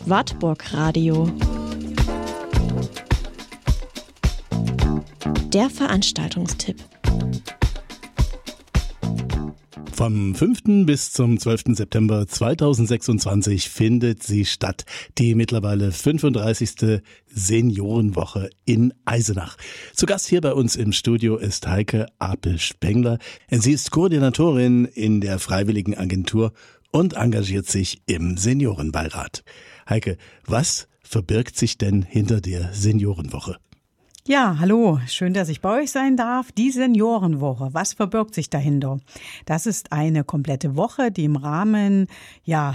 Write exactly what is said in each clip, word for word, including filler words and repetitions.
Wartburg Radio. Der Veranstaltungstipp. Vom fünften bis zum zwölften September zweitausendsechsundzwanzig findet sie statt, die mittlerweile fünfunddreißigste Seniorenwoche in Eisenach. Zu Gast hier bei uns im Studio ist Heike Apel-Spengler. Sie ist Koordinatorin in der Freiwilligen Agentur und engagiert sich im Seniorenbeirat. Heike, was verbirgt sich denn hinter der Seniorenwoche? Ja, hallo, schön, dass ich bei euch sein darf. Die Seniorenwoche, was verbirgt sich dahinter? Das ist eine komplette Woche, die im Rahmen, ja,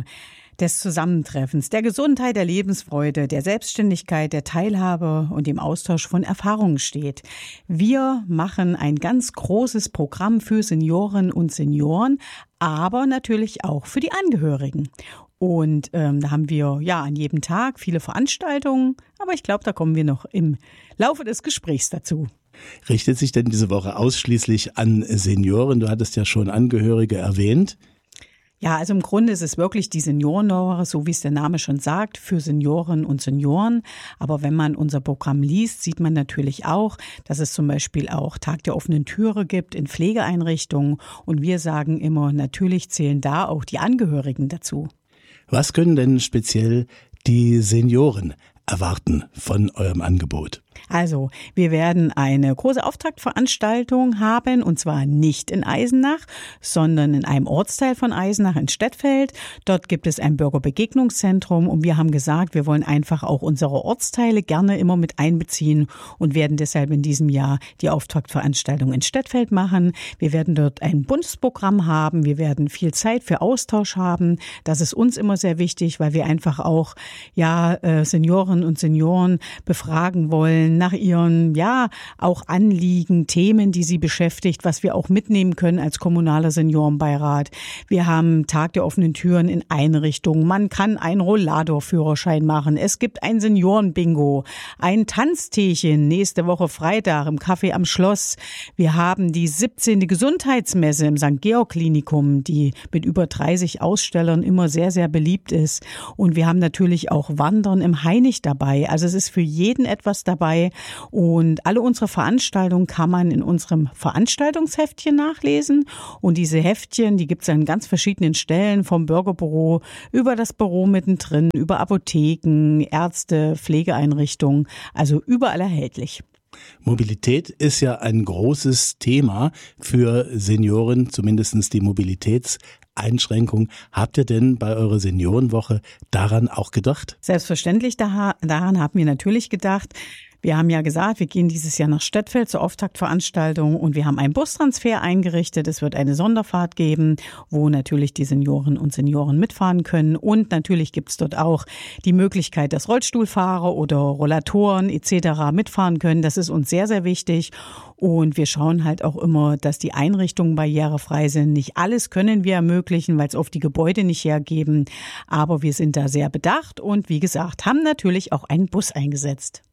des Zusammentreffens, der Gesundheit, der Lebensfreude, der Selbstständigkeit, der Teilhabe und dem Austausch von Erfahrungen steht. Wir machen ein ganz großes Programm für Senioren und Senioren, aber natürlich auch für die Angehörigen. Und ähm, da haben wir ja an jedem Tag viele Veranstaltungen, aber ich glaube, da kommen wir noch im Laufe des Gesprächs dazu. Richtet sich denn diese Woche ausschließlich an Senioren? Du hattest ja schon Angehörige erwähnt. Ja, also im Grunde ist es wirklich die Seniorenwoche, so wie es der Name schon sagt, für Senioren und Senioren. Aber wenn man unser Programm liest, sieht man natürlich auch, dass es zum Beispiel auch Tag der offenen Türe gibt in Pflegeeinrichtungen. Und wir sagen immer, natürlich zählen da auch die Angehörigen dazu. Was können denn speziell die Senioren erwarten von eurem Angebot? Also, wir werden eine große Auftaktveranstaltung haben, und zwar nicht in Eisenach, sondern in einem Ortsteil von Eisenach in Stettfeld. Dort gibt es ein Bürgerbegegnungszentrum und wir haben gesagt, wir wollen einfach auch unsere Ortsteile gerne immer mit einbeziehen und werden deshalb in diesem Jahr die Auftaktveranstaltung in Stettfeld machen. Wir werden dort ein buntes Programm haben, wir werden viel Zeit für Austausch haben. Das ist uns immer sehr wichtig, weil wir einfach auch ja Senioren und Senioren befragen wollen nach ihren, ja, auch Anliegen, Themen, die sie beschäftigt, was wir auch mitnehmen können als kommunaler Seniorenbeirat. Wir haben Tag der offenen Türen in Einrichtungen. Man kann einen Rollator-Führerschein machen. Es gibt ein Seniorenbingo, ein Tanzteechen nächste Woche Freitag im Café am Schloss. Wir haben die siebzehnte Gesundheitsmesse im Sankt Georg Klinikum, die mit über dreißig Ausstellern immer sehr, sehr beliebt ist. Und wir haben natürlich auch Wandern im Hainich dabei. Also es ist für jeden etwas dabei. Und alle unsere Veranstaltungen kann man in unserem Veranstaltungsheftchen nachlesen. Und diese Heftchen, die gibt es an ganz verschiedenen Stellen, vom Bürgerbüro über das Büro mittendrin, über Apotheken, Ärzte, Pflegeeinrichtungen, also überall erhältlich. Mobilität ist ja ein großes Thema für Senioren, zumindest die Mobilitätseinschränkung. Habt ihr denn bei eurer Seniorenwoche daran auch gedacht? Selbstverständlich, daran haben wir natürlich gedacht. Wir haben ja gesagt, wir gehen dieses Jahr nach Stettfeld zur Auftaktveranstaltung und wir haben einen Bustransfer eingerichtet. Es wird eine Sonderfahrt geben, wo natürlich die Senioren und Senioren mitfahren können. Und natürlich gibt es dort auch die Möglichkeit, dass Rollstuhlfahrer oder Rollatoren et cetera mitfahren können. Das ist uns sehr, sehr wichtig. Und wir schauen halt auch immer, dass die Einrichtungen barrierefrei sind. Nicht alles können wir ermöglichen, weil es oft die Gebäude nicht hergeben. Aber wir sind da sehr bedacht und wie gesagt, haben natürlich auch einen Bus eingesetzt.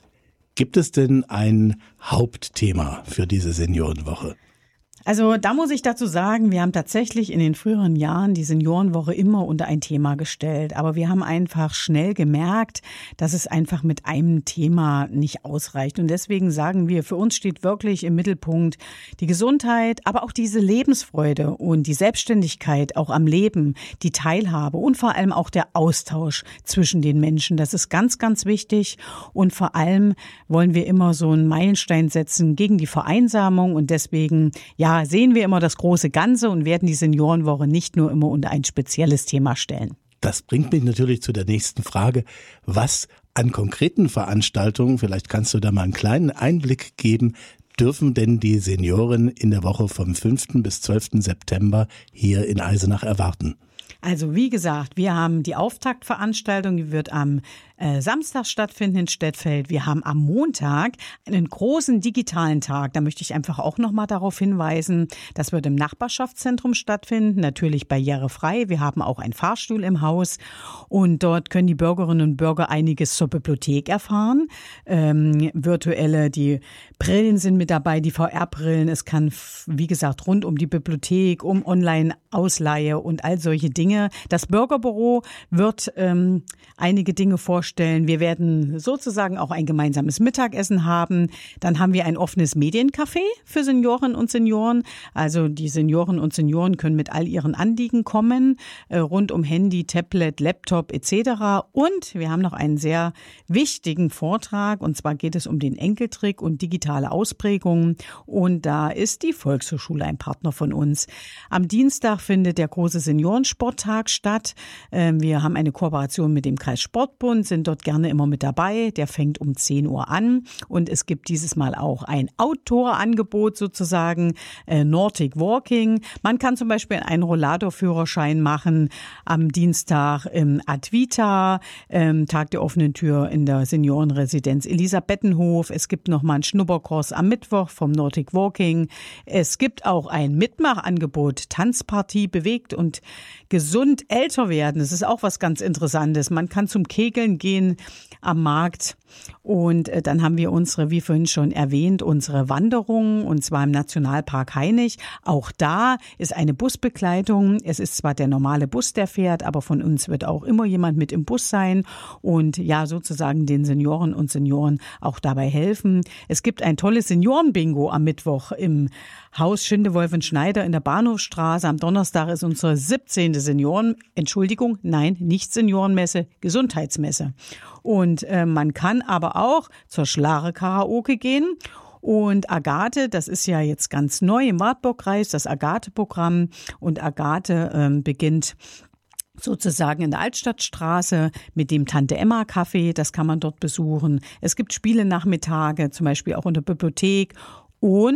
Gibt es denn ein Hauptthema für diese Seniorenwoche? Also da muss ich dazu sagen, wir haben tatsächlich in den früheren Jahren die Seniorenwoche immer unter ein Thema gestellt. Aber wir haben einfach schnell gemerkt, dass es einfach mit einem Thema nicht ausreicht. Und deswegen sagen wir, für uns steht wirklich im Mittelpunkt die Gesundheit, aber auch diese Lebensfreude und die Selbstständigkeit auch am Leben, die Teilhabe und vor allem auch der Austausch zwischen den Menschen. Das ist ganz, ganz wichtig. Und vor allem wollen wir immer so einen Meilenstein setzen gegen die Vereinsamung. Und deswegen, ja, sehen wir immer das große Ganze und werden die Seniorenwoche nicht nur immer unter ein spezielles Thema stellen. Das bringt mich natürlich zu der nächsten Frage. Was an konkreten Veranstaltungen, vielleicht kannst du da mal einen kleinen Einblick geben, dürfen denn die Senioren in der Woche vom fünften bis zwölften September hier in Eisenach erwarten? Also wie gesagt, wir haben die Auftaktveranstaltung, die wird am äh, Samstag stattfinden in Stettfeld. Wir haben am Montag einen großen digitalen Tag. Da möchte ich einfach auch nochmal darauf hinweisen, das wird im Nachbarschaftszentrum stattfinden, natürlich barrierefrei. Wir haben auch einen Fahrstuhl im Haus und dort können die Bürgerinnen und Bürger einiges zur Bibliothek erfahren. Ähm, virtuelle, die Brillen sind mit dabei, die V R-Brillen. Es kann, wie gesagt, rund um die Bibliothek, um Online-Ausleihe und all solche Dinge. Das Bürgerbüro wird ähm, einige Dinge vorstellen. Wir werden sozusagen auch ein gemeinsames Mittagessen haben. Dann haben wir ein offenes Mediencafé für Seniorinnen und Senioren. Also die Seniorinnen und Senioren können mit all ihren Anliegen kommen, äh, rund um Handy, Tablet, Laptop et cetera. Und wir haben noch einen sehr wichtigen Vortrag. Und zwar geht es um den Enkeltrick und digitale Ausprägungen. Und da ist die Volkshochschule ein Partner von uns. Am Dienstag findet der große Seniorensporttag statt. Wir haben eine Kooperation mit dem Kreissportbund, sind dort gerne immer mit dabei. Der fängt um zehn Uhr an. Und es gibt dieses Mal auch ein Outdoor-Angebot sozusagen, Nordic Walking. Man kann zum Beispiel einen Rollator-Führerschein machen am Dienstag im Advita, Tag der offenen Tür in der Seniorenresidenz Elisabethenhof. Es gibt nochmal einen Schnupperkurs am Mittwoch vom Nordic Walking. Es gibt auch ein Mitmachangebot, Tanzpartie bewegt und gesund älter werden. Das ist auch was ganz Interessantes. Man kann zum Kegeln gehen am Markt. Und dann haben wir unsere, wie vorhin schon erwähnt, unsere Wanderung, und zwar im Nationalpark Hainich. Auch da ist eine Busbegleitung. Es ist zwar der normale Bus, der fährt, aber von uns wird auch immer jemand mit im Bus sein und ja, sozusagen den Senioren und Senioren auch dabei helfen. Es gibt ein tolles Seniorenbingo am Mittwoch im Haus Schinde-Wolfen-Schneider in der Bahnhofstraße. Am Donnerstag ist unsere siebzehnte Senioren, Entschuldigung, nein, nicht Seniorenmesse, Gesundheitsmesse. Und äh, man kann aber auch zur Schlare-Karaoke gehen. Und Agathe, das ist ja jetzt ganz neu im Wartburgkreis, das Agathe-Programm. Und Agathe ähm, beginnt sozusagen in der Altstadtstraße mit dem Tante-Emma-Café. Das kann man dort besuchen. Es gibt Spielenachmittage, zum Beispiel auch in der Bibliothek. Und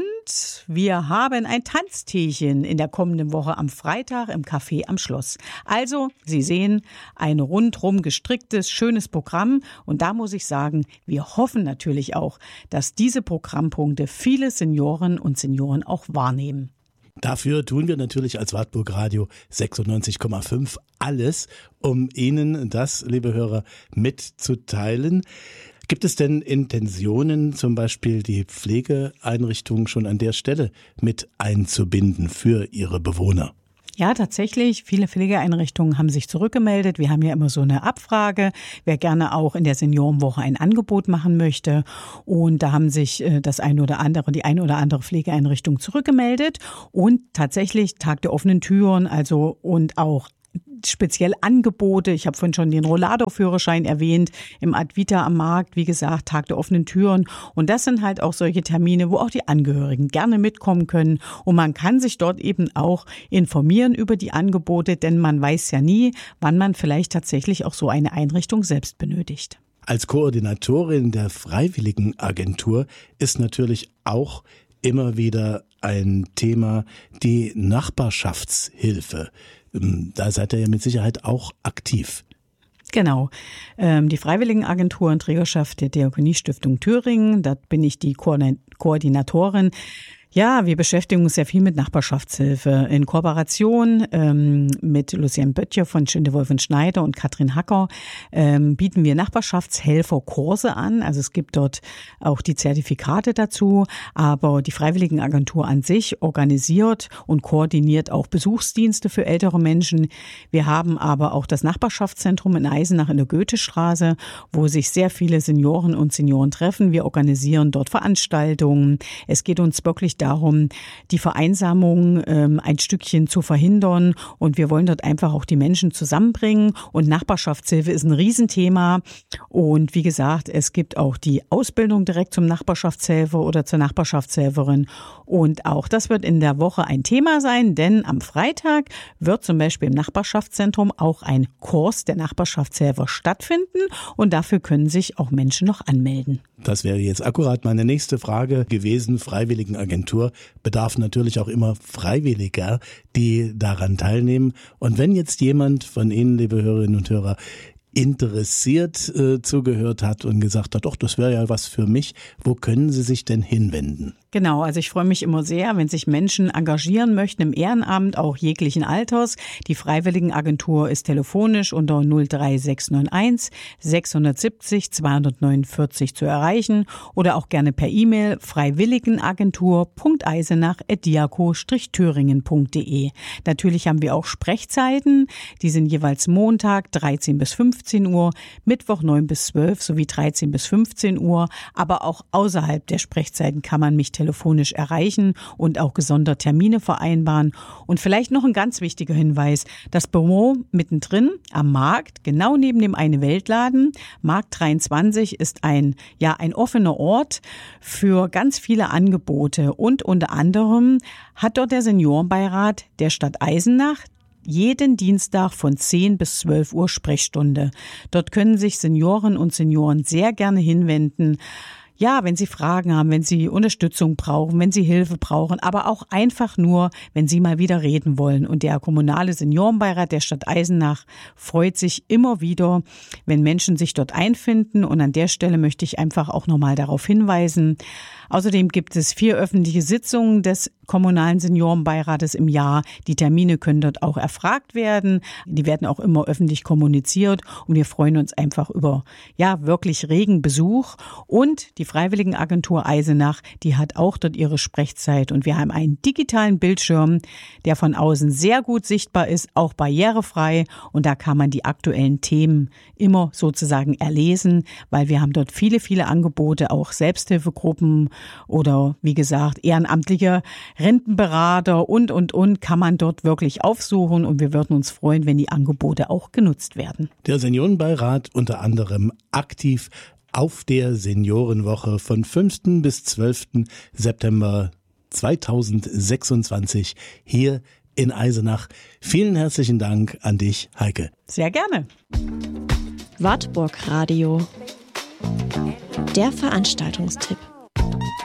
wir haben ein Tanzteechen in der kommenden Woche am Freitag im Café am Schloss. Also, Sie sehen, ein rundrum gestricktes, schönes Programm. Und da muss ich sagen, wir hoffen natürlich auch, dass diese Programmpunkte viele Senioren und Senioren auch wahrnehmen. Dafür tun wir natürlich als Wartburg Radio sechsundneunzig Komma fünf alles, um Ihnen das, liebe Hörer, mitzuteilen. Gibt es denn Intentionen, zum Beispiel die Pflegeeinrichtungen schon an der Stelle mit einzubinden für ihre Bewohner? Ja, tatsächlich. Viele Pflegeeinrichtungen haben sich zurückgemeldet. Wir haben ja immer so eine Abfrage, wer gerne auch in der Seniorenwoche ein Angebot machen möchte. Und da haben sich das eine oder andere, die eine oder andere Pflegeeinrichtung zurückgemeldet. Und tatsächlich Tag der offenen Türen, also und auch speziell Angebote. Ich habe vorhin schon den Rollator-Führerschein erwähnt, im Advita am Markt, wie gesagt, Tag der offenen Türen. Und das sind halt auch solche Termine, wo auch die Angehörigen gerne mitkommen können. Und man kann sich dort eben auch informieren über die Angebote, denn man weiß ja nie, wann man vielleicht tatsächlich auch so eine Einrichtung selbst benötigt. Als Koordinatorin der Freiwilligenagentur ist natürlich auch immer wieder ein Thema die Nachbarschaftshilfe. Da seid ihr ja mit Sicherheit auch aktiv. Genau. Die Freiwilligenagentur und Trägerschaft der Diakoniestiftung Thüringen, da bin ich die Koordinatorin. Ja, wir beschäftigen uns sehr viel mit Nachbarschaftshilfe in Kooperation ähm, mit Lucien Böttcher von Schinde-Wolfen-Schneider und Katrin Hacker ähm, bieten wir Nachbarschaftshelferkurse an. Also es gibt dort auch die Zertifikate dazu, aber die Freiwilligenagentur an sich organisiert und koordiniert auch Besuchsdienste für ältere Menschen. Wir haben aber auch das Nachbarschaftszentrum in Eisenach in der Goethestraße, wo sich sehr viele Senioren und Senioren treffen. Wir organisieren dort Veranstaltungen. Es geht uns wirklich darum, die Vereinsamung ähm, ein Stückchen zu verhindern, und wir wollen dort einfach auch die Menschen zusammenbringen, und Nachbarschaftshilfe ist ein Riesenthema, und wie gesagt, es gibt auch die Ausbildung direkt zum Nachbarschaftshelfer oder zur Nachbarschaftshelferin, und auch das wird in der Woche ein Thema sein, denn am Freitag wird zum Beispiel im Nachbarschaftszentrum auch ein Kurs der Nachbarschaftshelfer stattfinden, und dafür können sich auch Menschen noch anmelden. Das wäre jetzt akkurat meine nächste Frage gewesen. Freiwilligenagentur bedarf natürlich auch immer Freiwilliger, die daran teilnehmen. Und wenn jetzt jemand von Ihnen, liebe Hörerinnen und Hörer, interessiert äh, zugehört hat und gesagt hat, doch, das wäre ja was für mich. Wo können Sie sich denn hinwenden? Genau, also ich freue mich immer sehr, wenn sich Menschen engagieren möchten im Ehrenamt, auch jeglichen Alters. Die Freiwilligenagentur ist telefonisch unter null drei sechs neun eins sechs sieben null zwei neun vier zu erreichen oder auch gerne per E-Mail freiwilligenagentur punkt eisenach at diaco Strich thüringen punkt de. Natürlich haben wir auch Sprechzeiten, die sind jeweils Montag dreizehn bis fünfzehn Uhr, Mittwoch neun bis zwölf sowie dreizehn bis fünfzehn Uhr, aber auch außerhalb der Sprechzeiten kann man mich telefonisch erreichen und auch gesondert Termine vereinbaren. Und vielleicht noch ein ganz wichtiger Hinweis, das Büro mittendrin am Markt, genau neben dem Eine-Welt-Laden, Markt dreiundzwanzig ist ein, ja, ein offener Ort für ganz viele Angebote und unter anderem hat dort der Seniorenbeirat der Stadt Eisenach jeden Dienstag von zehn bis zwölf Uhr Sprechstunde. Dort können sich Senioren und Senioren sehr gerne hinwenden. Ja, wenn Sie Fragen haben, wenn Sie Unterstützung brauchen, wenn Sie Hilfe brauchen, aber auch einfach nur, wenn Sie mal wieder reden wollen. Und der kommunale Seniorenbeirat der Stadt Eisenach freut sich immer wieder, wenn Menschen sich dort einfinden. Und an der Stelle möchte ich einfach auch nochmal darauf hinweisen. Außerdem gibt es vier öffentliche Sitzungen des kommunalen Seniorenbeirates im Jahr. Die Termine können dort auch erfragt werden. Die werden auch immer öffentlich kommuniziert. Und wir freuen uns einfach über, ja, wirklich regen Besuch. Und die Freiwilligenagentur Eisenach, die hat auch dort ihre Sprechzeit. Und wir haben einen digitalen Bildschirm, der von außen sehr gut sichtbar ist, auch barrierefrei. Und da kann man die aktuellen Themen immer sozusagen erlesen, weil wir haben dort viele, viele Angebote, auch Selbsthilfegruppen oder wie gesagt ehrenamtliche Rentenberater und, und, und kann man dort wirklich aufsuchen. Und wir würden uns freuen, wenn die Angebote auch genutzt werden. Der Seniorenbeirat unter anderem aktiv auf der Seniorenwoche von fünften bis zwölften September zweitausendsechsundzwanzig hier in Eisenach. Vielen herzlichen Dank an dich, Heike. Sehr gerne. Wartburg Radio. Der Veranstaltungstipp.